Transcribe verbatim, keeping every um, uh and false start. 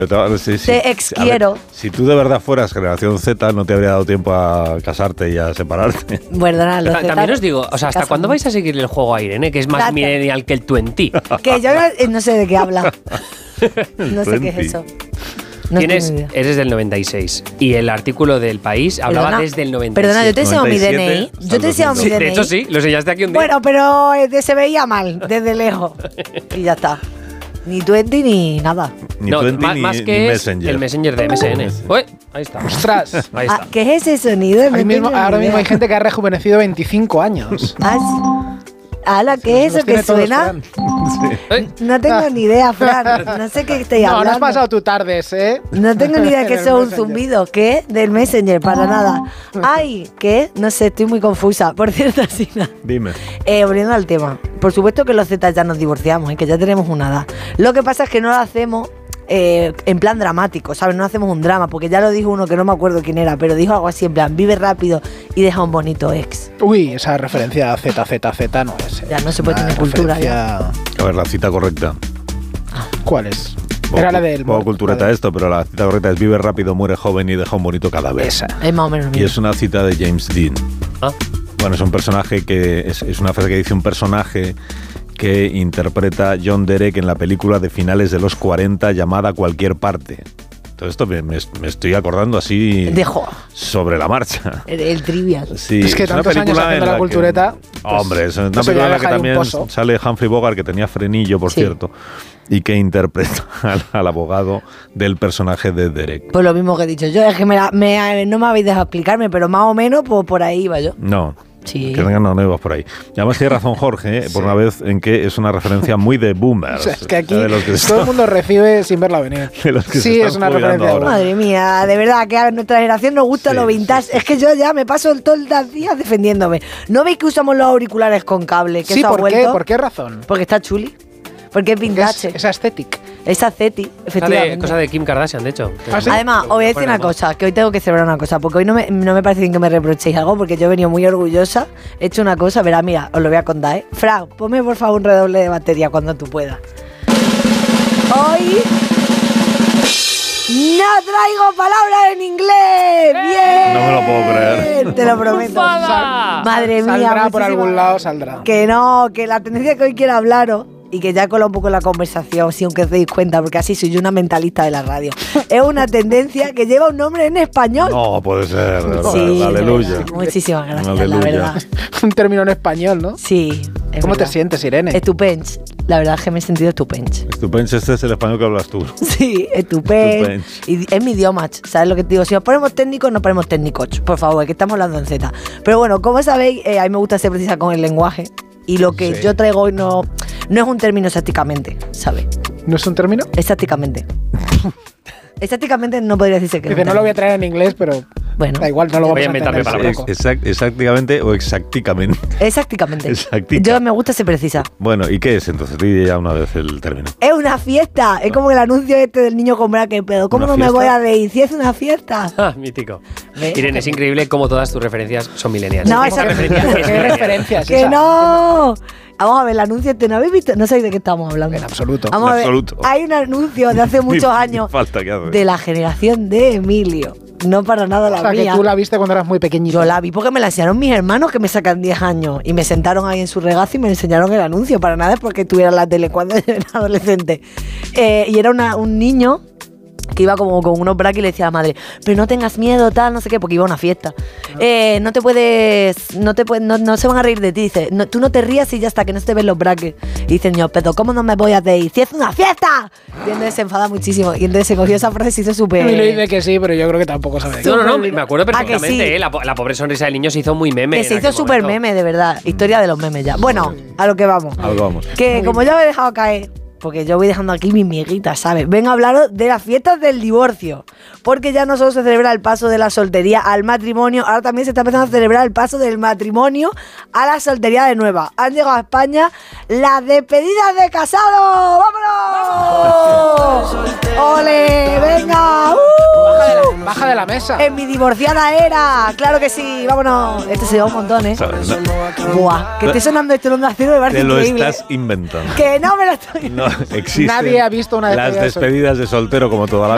Sí, sí. Te exquiero. Ver, si tú de verdad fueras generación Z, no te habría dado tiempo a casarte y a separarte. Bueno, nada, los También os digo, o sea, ¿hasta cuándo vais a seguir el juego a Irene, que es más Gracias. millennial que el veinte? Que yo no, no sé de qué habla. No sé qué es eso. No Tienes, eres del noventa y seis y el artículo del País hablaba Perdona, desde el noventa y siete. Perdona, yo te he enseñado mi D N I. Yo te he enseñado mi Sí, D N I. de hecho sí, lo enseñaste aquí un día. Bueno, pero eh, se veía mal, desde lejos. Y ya está. Ni veinte ni nada. Ni no, veinte más, ni, más que ni es Messenger. el Messenger de M S N. Uy, ahí está. ¡Ostras! Ahí está. Ah, ¿qué es ese sonido? Ahí mismo, ahora mismo hay gente que ha rejuvenecido veinticinco años. Ah, sí. ¿Ala, qué es Los eso que tiene todos, suena? Fran. Sí. No tengo ni idea, Fran. No sé qué estoy No, hablando. no has pasado tu tardes, ¿eh? No tengo ni idea que En el eso es un Messenger. zumbido. ¿Qué? Del Messenger, para nada. Ay, ¿qué? No sé, estoy muy confusa. Por cierto, así nada. Dime. Eh, volviendo al tema. Por supuesto que los Z ya nos divorciamos y que ya tenemos una edad. Lo que pasa es que no lo hacemos eh, en plan dramático, ¿sabes? No hacemos un drama, porque ya lo dijo uno que no me acuerdo quién era, pero dijo algo así en plan, vive rápido y deja un bonito ex. Uy, esa referencia a Z, Z, Z no es. ¿eh? Ya no se puede Una tener cultura referencia- A ver, la cita correcta. ¿Cuál es? Poco- Era la del... Poco cultureta esto, pero la cita correcta es vive rápido, muere joven y deja un bonito cadáver. Esa. Es más o menos lo Y mismo. es una cita de James Dean. Ah, Bueno, es un personaje que... Es, es una frase que dice un personaje que interpreta John Derek en la película de finales de los cuarenta llamada Cualquier parte. Todo esto me, me- me estoy acordando así Dejo sobre la marcha. el, el trivial. Sí, Es que una tantos años película haciendo en la que- cultureta, pues, Hombre, es una eso ya película en la deja que ahí un también pozo. sale Humphrey Bogart, que tenía frenillo, por Sí. cierto, y que interpreta al, al abogado del personaje de Derek. Pues lo mismo que he dicho yo, es que me la- me- no me habéis dejado explicarme, pero más o menos pues, por ahí iba yo. No. Sí. Que tengan nuevos por ahí. Y además tiene razón Jorge, ¿eh? Por una vez en que es una referencia muy de O boomers. sea, es que aquí de los que todo están- el mundo recibe sin verla venir. de los que se Sí, están es una jubilando referencia. ahora. Madre mía, de verdad que a nuestra generación nos gusta Sí, lo vintage. sí, sí. Es que yo ya me paso todos los días defendiéndome. ¿No veis que usamos los auriculares con cable? Que Sí, eso ha ¿por qué? vuelto? ¿Por qué razón? Porque está chuli. Porque es Porque vintage. es, es aesthetic. Es aceti, cosa de, efectivamente. cosa de Kim Kardashian, de hecho. ¿Ah, sí? Además, os voy a decir una cosa, que hoy tengo que celebrar una cosa, porque hoy no me, no me parece bien que me reprochéis algo, porque yo he venido muy orgullosa, he hecho una cosa, verá, mira, os lo voy a contar, ¿eh? Fran, ponme por favor un redoble de batería cuando tú puedas. Hoy no traigo palabras en inglés. ¡Bien! No me lo puedo creer. Te lo prometo. ¡Bufada! Madre mía. Saldrá por muchísimas- algún lado, saldrá. Que no, que la tendencia que hoy quiero hablaros y que ya cola un poco la conversación, si aunque os deis cuenta, porque así soy yo una mentalista de la radio. Es una tendencia que lleva un nombre en español. No, puede ser. de verdad, Sí, de aleluya. verdad. Muchísimas gracias, Aleluya. la verdad. Un término en español, ¿no? Sí. es ¿Cómo te verdad. sientes, Irene? Estupench. La verdad es que me he sentido estupench. Estupendo, este es el español que hablas tú. Sí, estupench. Y es mi idioma, ¿sabes lo que te digo? Si nos ponemos técnicos, nos ponemos técnicos. Por favor, que estamos hablando en Z. Pero bueno, como sabéis, eh, a mí me gusta ser precisa con el lenguaje. Y lo que Sí. yo traigo hoy no, no es un término exactamente, ¿sabes? ¿No es un término? Exactamente. Exactamente no podría decirse que Dice, es un no lo voy a término. traer en inglés, pero Bueno. da igual, no lo Voy vamos a a inventarme entender. palabras. tampoco. Exact- exactamente o exactamente. Exactamente. Exactica. Yo me gusta ser precisa. Bueno, ¿y qué es entonces? Di ya una vez el término. Es una fiesta. Es como el anuncio este del niño con braque. Pero ¿cómo ¿Una no me fiesta? voy a reír si es una fiesta? Ah, mítico. ¿Ves? Irene, es increíble cómo todas tus referencias son millennials. No, ¿Cómo esa- que referencia es ¿Qué millennial? referencias? ¡Que esa? no! Vamos a ver, el anuncio este, ¿no habéis visto? No sabéis de qué estamos hablando. En absoluto. Vamos En a ver, absoluto. hay un anuncio de hace muchos Ni- ni años falta que hace. de la generación de Emilio. No para nada la O sea, que mía. tú la viste cuando eras muy pequeñito. Yo la vi porque me la enseñaron mis hermanos que me sacan diez años y me sentaron ahí en su regazo y me enseñaron el anuncio. Para nada es porque tuviera la tele cuando yo era adolescente. Eh, y era una- un niño que iba como con unos braques y le decía a la madre, pero no tengas miedo, tal, no sé qué, porque iba a una fiesta. Eh, no te puedes, no te puedes, no, no se van a reír de ti. Dice, no, tú no te rías y ya está, que no se te ven los braques. Y dice el niño, pero ¿cómo no me voy a reír? ¡Si es una fiesta! Y entonces se enfada muchísimo. Y entonces se cogió esa frase y se hizo súper... Emilio dice que sí, pero yo creo que tampoco sabe de qué. No, no, no, me acuerdo Ah, que perfectamente. sí. eh, la, po- la pobre sonrisa del niño se hizo muy meme. Que en se hizo aquel súper momento. meme, de verdad. Historia de los memes ya. Bueno, a lo que vamos. Algo vamos. Que como ya me he dejado caer, porque yo voy dejando aquí mis miguitas, ¿sabes? Vengo a hablaros de las fiestas del divorcio. Porque ya no solo se celebra el paso de la soltería al matrimonio, ahora también se está empezando a celebrar el paso del matrimonio a la soltería de nueva. Han llegado a España las despedidas de casados. ¡Vámonos! ¡Ole! ¡Venga! ¡Uh! Baja de, la, baja de la mesa. En mi divorciada era, claro que sí, vámonos. Este se lleva un montón, ¿eh? ¿Sabes? No, Buah, que esté sonando esto en Onda Cero me parece te lo increíble. estás inventando. Que no me lo estoy... No existen Nadie ha visto una las despedida de despedidas de soltero como toda la